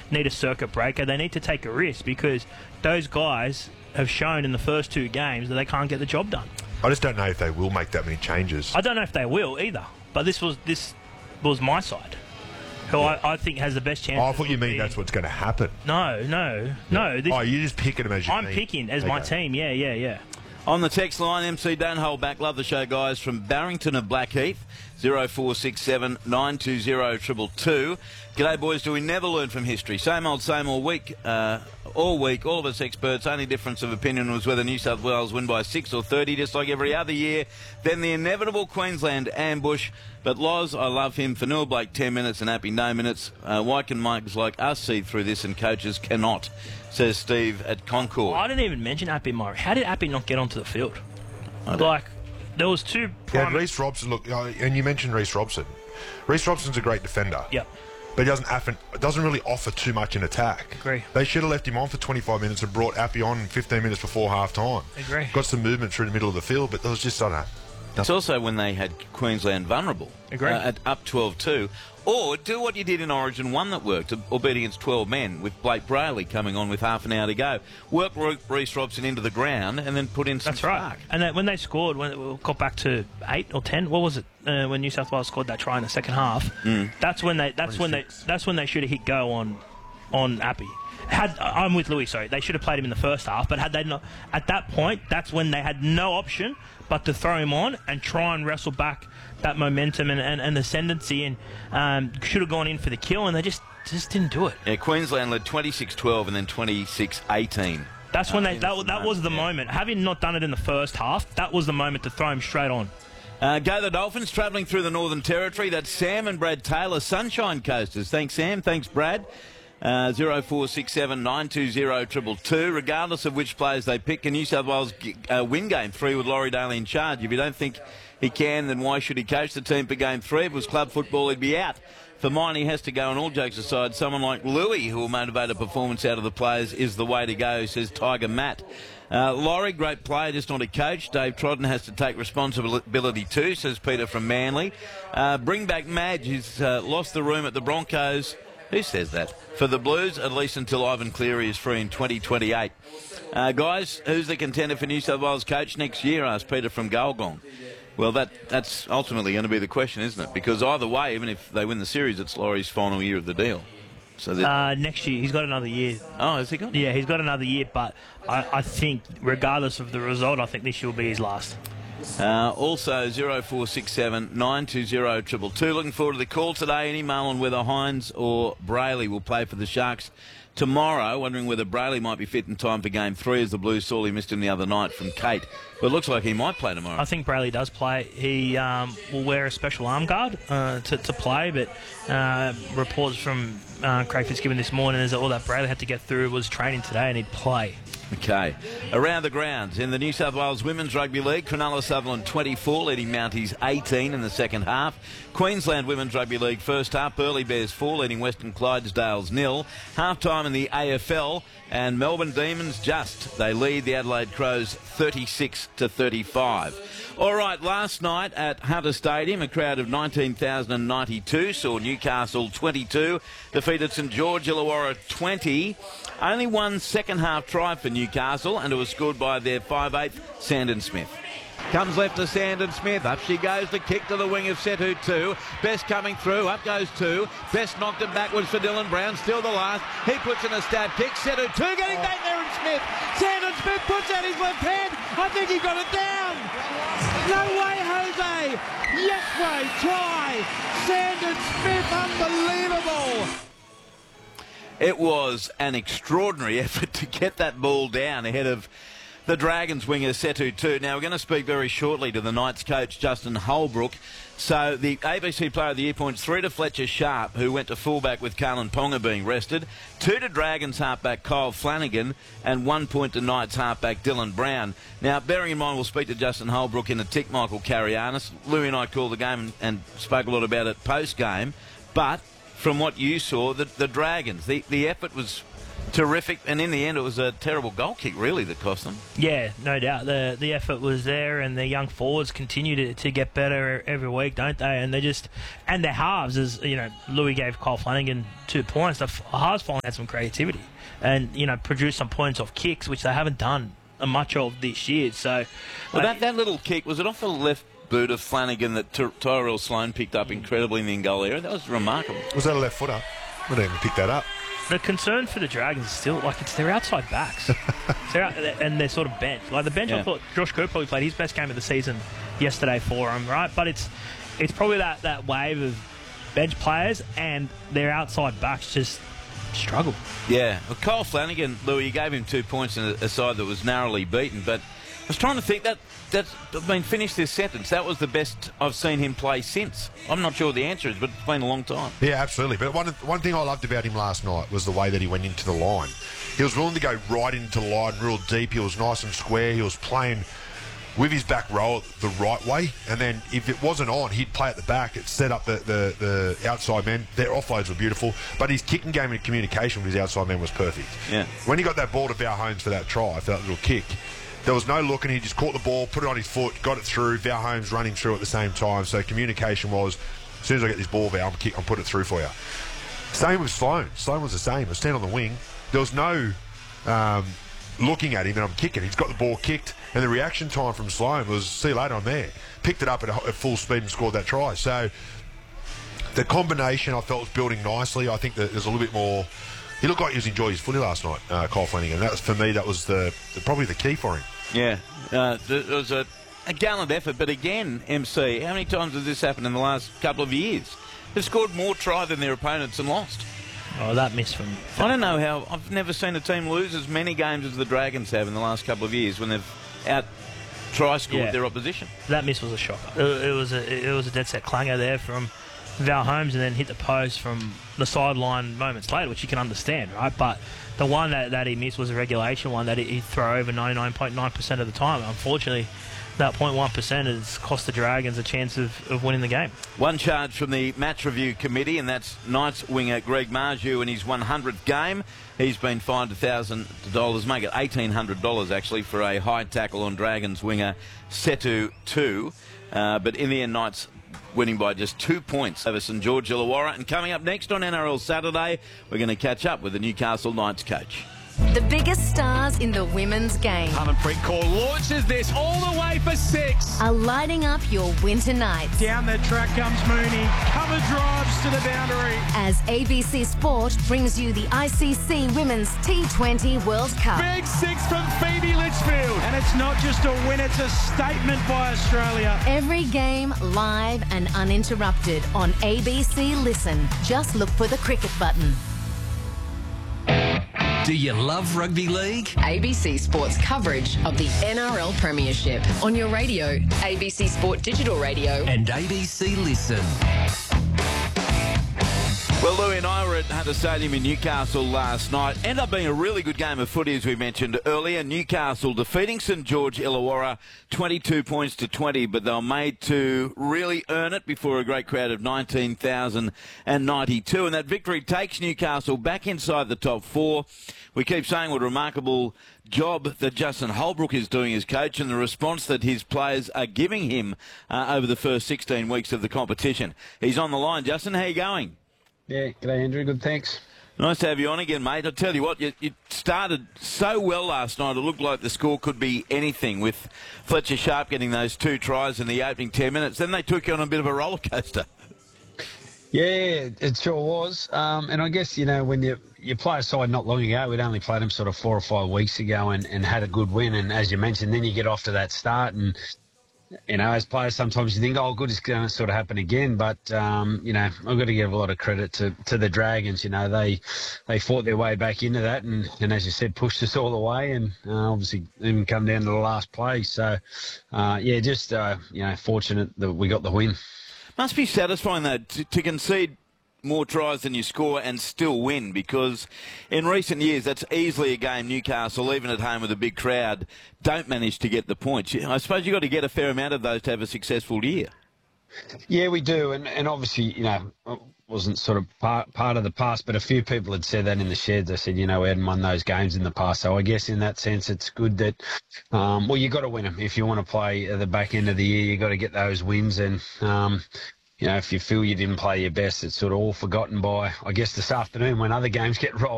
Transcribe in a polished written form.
need a circuit breaker. They need to take a risk because those guys have shown in the first 2 games that they can't get the job done. I just don't know if they will make that many changes. I don't know if they will either. But this was my side, who I think has the best chance. Oh, I thought you mean that's what's going to happen. No. You're just picking them as your team. I'm picking as my team. Yeah. On the text line, MC, don't hold back. Love the show, guys. From Barrington of Blackheath, 0467 920 222. G'day, boys. Do we never learn from history? Same old week. All week, all of us experts. Only difference of opinion was whether New South Wales win by 6 or 30, just like every other year. Then the inevitable Queensland ambush. But Loz, I love him. Fanua Blake, 10 minutes, and Appy, no minutes. Why can Mikes like us see through this and coaches cannot? Says Steve at Concord. Well, I didn't even mention Appy Murray. How did Appy not get onto the field? There was 2... Yeah, Reece Robson, look, and you mentioned Reece Robson. Reece Robson's a great defender. Yep. But he doesn't really offer too much in attack. Agree. They should have left him on for 25 minutes and brought Appy on 15 minutes before half-time. Agree. Got some movement through the middle of the field, but there was just It's also when they had Queensland vulnerable. Agree. At up 12-2. Or do what you did in Origin 1 that worked, albeit against 12 men, with Blake Brayley coming on with half an hour to go. Work Reece Robson into the ground and then put in some spark. Right. And when they scored, when it got back to 8 or 10, what was it? When New South Wales scored that try in the second half, that's when they should have hit go on Appy. I'm with Louis, sorry. They should have played him in the first half, but had they not, at that point, that's when they had no option but to throw him on and try and wrestle back that momentum and ascendancy, and should have gone in for the kill, and they just didn't do it. Yeah, Queensland led 26-12 and then 26-18. That's when that was the moment. Having not done it in the first half, that was the moment to throw him straight on. Go the Dolphins, travelling through the Northern Territory. That's Sam and Brad Taylor, Sunshine Coasters. Thanks, Sam. Thanks, Brad. 0467 920 222. Regardless of which players they pick, can New South Wales win Game 3 with Laurie Daly in charge? If you don't think he can, then why should he coach the team for Game 3? If it was club football, he'd be out. For mine, he has to go, and all jokes aside, someone like Louis, who will motivate a performance out of the players, is the way to go, says Tiger Matt. Laurie, great player, just not a coach. Dave Trodden has to take responsibility too, says Peter from Manly. Bring back Madge, who's lost the room at the Broncos. Who says that? For the Blues, at least until Ivan Cleary is free in 2028. Guys, who's the contender for New South Wales coach next year, asked Peter from Gulgong. Well, that's ultimately going to be the question, isn't it? Because either way, even if they win the series, it's Laurie's final year of the deal. So next year, he's got another year. Oh, has he got? Yeah, he's got another year, but I think, regardless of the result, I think this year will be his last. Also, 0467 920 222. Looking forward to the call today. Any Marlon whether Hines or Brayley will play for the Sharks tomorrow. Wondering whether Brayley might be fit in time for Game 3, as the Blues sorely missed him the other night, from Kate. But it looks like he might play tomorrow. I think Brayley does play. He will wear a special arm guard to play, but reports from Craig Fitzgibbon this morning is that all that Brayley had to get through was training today and he'd play. Okay. Around the grounds, in the New South Wales Women's Rugby League, Cronulla Sutherland 24, leading Mounties 18 in the second half. Queensland Women's Rugby League first half, Burleigh Bears 4, leading Western Clydesdales 0. Half-time in the AFL, and Melbourne Demons they lead the Adelaide Crows 36-35. All right, last night at Hunter Stadium, a crowd of 19,092 saw Newcastle 22, defeated St George Illawarra 20. Only one second-half try for Newcastle, and it was scored by their 5'8", Sandon Smith. Comes left to Sandon Smith. Up she goes. The kick to the wing of Setu 2. Best coming through. Up goes 2. Best knocked it backwards for Dylan Brown. Still the last. He puts in a stab kick. Setu 2 getting back there, and Smith. Sandon Smith puts out his left hand. I think he got it down. No way, Jose. Yes way. Try. Sandon Smith. Unbelievable. It was an extraordinary effort to get that ball down ahead of the Dragons winger Setu 2. Now, we're going to speak very shortly to the Knights coach, Justin Holbrook. So, the ABC Player of the Year points 3 to Fletcher Sharp, who went to fullback with Carlin Ponga being rested, 2 to Dragons halfback Kyle Flanagan, and 1 point to Knights halfback Dylan Brown. Now, bearing in mind, we'll speak to Justin Holbrook in a tick, Michael Carianis. Louis and I called the game and spoke a lot about it post-game, but from what you saw, the Dragons, the effort was Terrific, and in the end it was a terrible goal kick really that cost them. Yeah, no doubt. The effort was there, and the young forwards continue to get better every week, don't they? And and their halves, as you know, Louis gave Kyle Flanagan 2 points. The halves finally had some creativity, and produced some points off kicks, which they haven't done much of this year. So, that little kick, was it off the left boot of Flanagan that Tyrell Sloan picked up incredibly in the in-goal area? That was remarkable. Was that a left footer? I didn't even pick that up. The concern for the Dragons is still, it's their outside backs. And they're sort of bench. Like the bench, I thought Josh Cooper probably played his best game of the season yesterday for them, right? But it's probably that wave of bench players and their outside backs just struggle. Yeah. Well, Kyle Flanagan, Louis, you gave him 2 points in a side that was narrowly beaten, but I was trying to think finish this sentence. That was the best I've seen him play since. I'm not sure what the answer is, but it's been a long time. Yeah, absolutely. But one thing I loved about him last night was the way that he went into the line. He was willing to go right into the line, real deep. He was nice and square. He was playing with his back row the right way, and then if it wasn't on, he'd play at the back. It set up the outside men. Their offloads were beautiful, but his kicking game and communication with his outside men was perfect. Yeah. When he got that ball to Val Holmes for that try, for that little kick, there was no looking. He just caught the ball, put it on his foot, got it through. Val Holmes running through at the same time. So communication was, as soon as I get this ball, Val, I'm put it through for you. Same with Sloan. Sloan was the same. I stand on the wing. There was no looking at him and I'm kicking. He's got the ball kicked, and the reaction time from Sloan was, see you later, I'm there. Picked it up at full speed and scored that try. So the combination I felt was building nicely. I think that there's a little bit more. He looked like he was enjoying his footy last night, Kyle Flanagan. That was, for me, that was probably the key for him. Yeah, it was a gallant effort, but again, MC, how many times has this happened in the last couple of years? They've scored more try than their opponents and lost. Oh, that miss from... I don't know how... I've never seen a team lose as many games as the Dragons have in the last couple of years when they've out-try-scored their opposition. That miss was a shocker. It was a dead-set clanger there from Val Holmes, and then hit the post from the sideline moments later, which you can understand, right? But the one that he missed was a regulation one that he'd throw over 99.9% of the time. Unfortunately, that 0.1% has cost the Dragons a chance of winning the game. One charge from the match review committee, and that's Knights winger Greg Marju in his 100th game. He's been fined $1,000, make it $1,800 actually, for a high tackle on Dragons winger Setu 2. But in the end, Knights winning by just 2 points over St George Illawarra. And coming up next on NRL Saturday, we're going to catch up with the Newcastle Knights coach. The biggest stars in the women's game Harmanpreet Kaur launches this all the way for 6. are lighting up your winter nights. Down the track comes Mooney. Cover drives to the boundary. As ABC Sport brings you the ICC Women's T20 World Cup. Big 6 from Phoebe Litchfield. And it's not just a win, it's a statement by Australia. Every game live and uninterrupted on ABC Listen. Just look for the cricket button. Do you love rugby league? ABC Sport's coverage of the NRL Premiership on your radio, ABC Sport Digital Radio, And ABC Listen. Well, Louis and I were at Hunter Stadium in Newcastle last night. Ended up being a really good game of footy, as we mentioned earlier. Newcastle defeating St George Illawarra 22 points to 20, but they were made to really earn it before a great crowd of 19,092. And that victory takes Newcastle back inside the top 4. We keep saying what a remarkable job that Justin Holbrook is doing as coach, and the response that his players are giving him over the first 16 weeks of the competition. He's on the line. Justin, how are you going? Yeah, g'day Andrew, good thanks. Nice to have you on again, mate. I'll tell you what, you started so well last night, it looked like the score could be anything, with Fletcher Sharp getting those 2 tries in the opening 10 minutes. Then they took you on a bit of a roller coaster. Yeah, it sure was. And I guess, when you play a side not long ago, we'd only played them sort of 4 or 5 weeks ago and had a good win. And as you mentioned, then you get off to that start and, as players, sometimes you think, oh, good, it's going to sort of happen again. But, I've got to give a lot of credit to the Dragons. They fought their way back into that and as you said, pushed us all the way and obviously even come down to the last play. So, fortunate that we got the win. Must be satisfying, though, to concede more tries than you score and still win, because in recent years that's easily a game Newcastle, even at home with a big crowd, don't manage to get the points. I suppose you've got to get a fair amount of those to have a successful year. Yeah, we do, and obviously, wasn't sort of part of the past, but a few people had said that in the sheds. They said, we hadn't won those games in the past. So I guess in that sense, it's good that, you got to win them. If you want to play at the back end of the year, you got to get those wins. And, if you feel you didn't play your best, it's sort of all forgotten by, I guess, this afternoon when other games get rolled.